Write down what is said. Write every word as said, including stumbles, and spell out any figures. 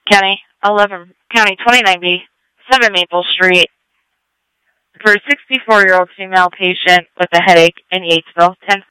County, eleven County twenty-nine B, seven Maple Street, for a sixty-four-year-old female patient with a headache in Yatesville, ten